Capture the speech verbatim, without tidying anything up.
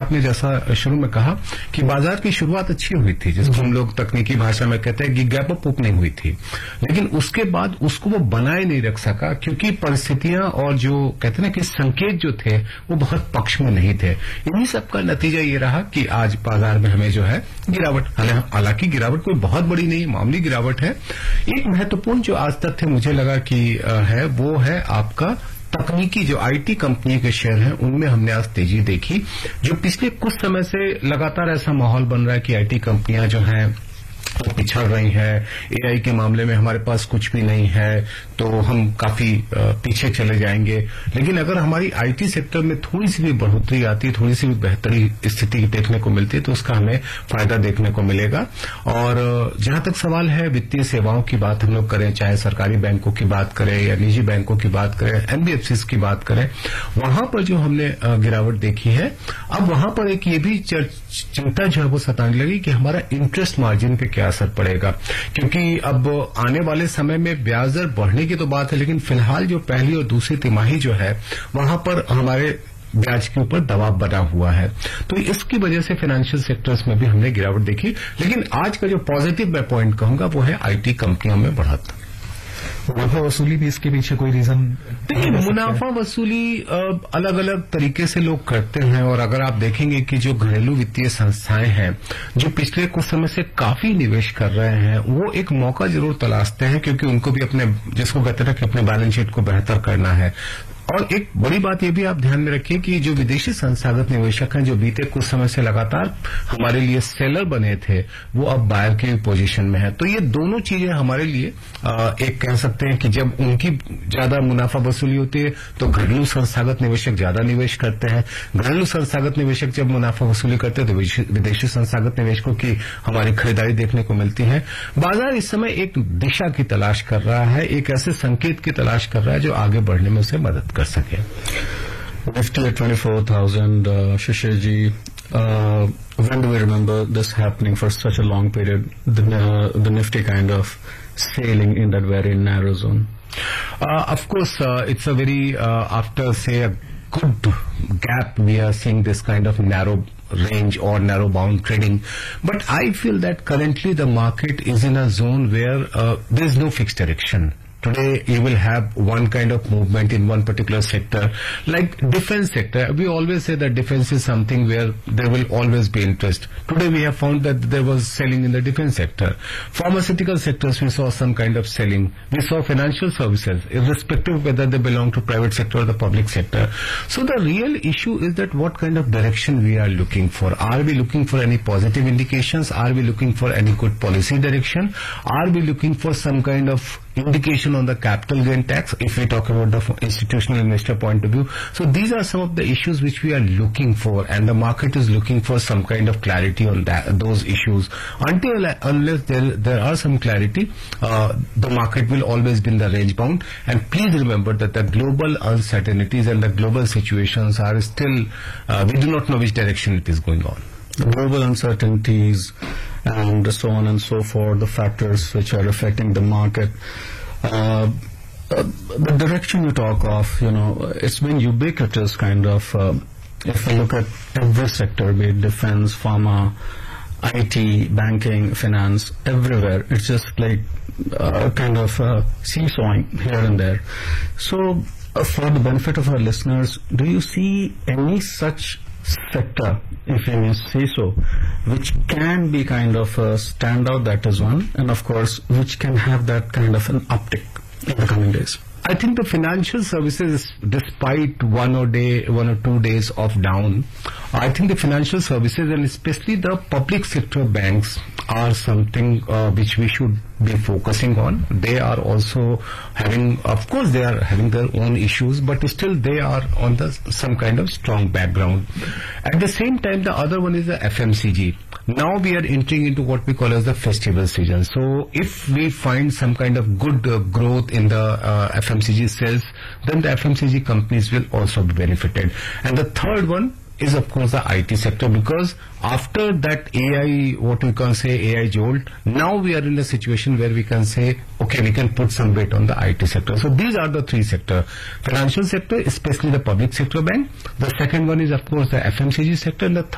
आपने जैसा शुरू में कहा कि बाजार की शुरुआत अच्छी हुई थी, जिसको हम लोग तकनीकी भाषा में कहते हैं कि गैप अप ओपनिंग हुई थी, लेकिन उसके बाद उसको वो बनाए नहीं रख सका क्योंकि परिस्थितियां और जो कहते हैं ना कि संकेत जो थे वो बहुत पक्ष में नहीं थे। इन्हीं सब का नतीजा ये रहा कि आज बाजार में हमें जो है गिरावट, हालांकि गिरावट कोई बहुत बड़ी नहीं, मामूली गिरावट है। एक महत्वपूर्ण जो आज तथ्य मुझे लगा कि है वो है आपका तकनीकी जो आईटी कंपनी के शेयर हैं उनमें हमने आज तेजी देखी। जो पिछले कुछ समय से लगातार ऐसा माहौल बन रहा है कि आईटी कंपनियां जो हैं वो पिछड़ रही हैं, एआई के मामले में हमारे पास कुछ भी नहीं है तो हम काफी पीछे चले जाएंगे। लेकिन अगर हमारी आईटी सेक्टर में थोड़ी सी भी बढ़ोतरी आती, थोड़ी सी भी बेहतरी स्थिति देखने को मिलती है तो उसका हमें फायदा देखने को मिलेगा। और जहां तक सवाल है वित्तीय सेवाओं की बात हम लोग करें, चाहे सरकारी बैंकों की बात करें या निजी बैंकों की बात करें, एनबीएफसी की बात करें, वहां पर जो हमने गिरावट देखी है, अब वहां पर एक ये भी चिंता जो है वो सताने लगी कि हमारा इंटरेस्ट मार्जिन पे क्या असर पड़ेगा, क्योंकि अब आने वाले समय में ब्याज दर बढ़ने की तो बात है, लेकिन फिलहाल जो पहली और दूसरी तिमाही जो है वहां पर हमारे ब्याज के ऊपर दबाव बना हुआ है। तो इसकी वजह से फाइनेंशियल सेक्टर्स में भी हमने गिरावट देखी। लेकिन आज का जो पॉजिटिव मैं पॉइंट कहूंगा वो है आईटी कंपनियों में बढ़त। मुनाफा वसूली भी इसके पीछे कोई रीजन? देखिए, मुनाफा वसूली अलग अलग तरीके से लोग करते हैं, और अगर आप देखेंगे कि जो घरेलू वित्तीय संस्थाएं हैं जो पिछले कुछ समय से काफी निवेश कर रहे हैं वो एक मौका जरूर तलाशते हैं, क्योंकि उनको भी अपने, जिसको कहते हैं कि अपने बैलेंस शीट को बेहतर करना है। और एक बड़ी बात ये भी आप ध्यान में रखिए कि जो विदेशी संस्थागत निवेशक हैं जो बीते कुछ समय से लगातार हमारे लिए सेलर बने थे वो अब बायर की पोजीशन में है। तो ये दोनों चीजें हमारे लिए आ, एक कह सकते हैं कि जब उनकी ज्यादा मुनाफा वसूली होती है तो घरेलू संस्थागत निवेशक ज्यादा निवेश करते हैं, घरेलू संस्थागत निवेशक जब मुनाफा वसूली करते हैं तो विदेशी संस्थागत निवेशकों की हमारी खरीदारी देखने को मिलती है। बाजार इस समय एक दिशा की तलाश कर रहा है, एक ऐसे संकेत की तलाश कर रहा है जो आगे बढ़ने में उसे मदद कर सके। Nifty at twenty-four thousand, uh, Shishir ji, uh, when do we remember this happening for such a long period, the, uh, the Nifty kind of sailing in that very narrow zone? Uh, of course, uh, it's a very, uh, after say a good gap, we are seeing this kind of narrow range or narrow bound trading. But I feel that currently the market is in a zone where uh, there is no fixed direction. Today you will have one kind of movement in one particular sector, like defense sector. We always say that defense is something where there will always be interest. Today we have found that there was selling in the defense sector. Pharmaceutical sectors, we saw some kind of selling. We saw financial services, irrespective of whether they belong to private sector or the public sector. So the real issue is that what kind of direction we are looking for. Are we looking for any positive indications? Are we looking for any good policy direction? Are we looking for some kind of indication on the capital gain tax, if we talk about the institutional investor point of view? So these are some of the issues which we are looking for, and the market is looking for some kind of clarity on that, those issues. Until unless there there are some clarity, uh, the market will always be in the range bound. And please remember that the global uncertainties and the global situations are still, uh, we do not know which direction it is going on. The global uncertainties and so on and so forth, the factors which are affecting the market. Uh, uh, the direction you talk of, you know, it's been ubiquitous kind of, uh, if you look at every sector, be it defense, pharma, I T, banking, finance, everywhere, it's just like uh, kind of uh, seesawing here and there. So, uh, for the benefit of our listeners, do you see any such sector, if you may say so, which can be kind of a standout? That is one, and of course which can have that kind of an uptick in the coming days? I think the financial services, despite one or day, one or two days of down, I think the financial services and especially the public sector banks are something uh, which we should be focusing on. They are also having, of course they are having their own issues, but still they are on the some kind of strong background. At the same time, the other one is the F M C G. Now we are entering into what we call as the festival season. So if we find some kind of good uh, growth in the uh, F M C G sales, then the F M C G companies will also be benefited. And the third one is of course the I T sector, because after that A I, what we can say A I jolt, now we are in a situation where we can say, okay, we can put some weight on the I T sector. So these are the three sectors: financial sector, especially the public sector bank. The second one is of course the F M C G sector, and the